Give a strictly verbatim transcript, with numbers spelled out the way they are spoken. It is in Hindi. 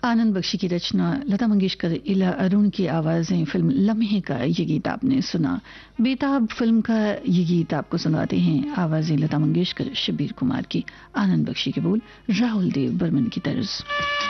आनंद बख्शी की रचना, लता मंगेशकर, इला अरुण की आवाज़ें, फिल्म लम्हे का ये गीत आपने सुना। बेताब फिल्म का ये गीत आपको सुनाते हैं आवाज़ें लता मंगेशकर, शब्बीर कुमार की, आनंद बख्शी के बोल, राहुल देव बर्मन की तर्ज।